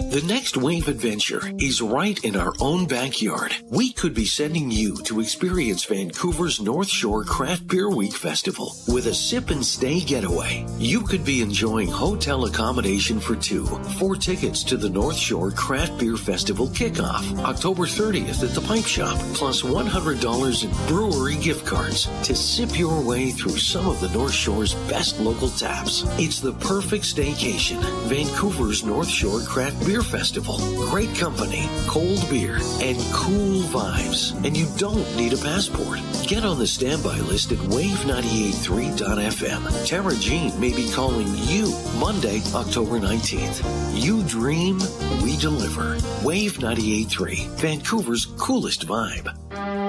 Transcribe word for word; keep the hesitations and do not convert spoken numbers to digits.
The next Wave adventure is right in our own backyard. We could be sending you to experience Vancouver's North Shore Craft Beer Week Festival with a sip and stay getaway. You could be enjoying hotel accommodation for two, four tickets to the North Shore Craft Beer Festival kickoff, October thirtieth at the Pipe Shop, plus one hundred dollars in brewery gift cards to sip your way through some of the North Shore's best local taps. It's the perfect staycation. Vancouver's North Shore Craft Beer Festival. Great company, cold beer, and cool vibes. And you don't need a passport. Get on the standby list at wave nine eight three dot f m. Tara Jean may be calling you Monday, October nineteenth. You dream, we deliver. Wave nine eight three, Vancouver's coolest vibe.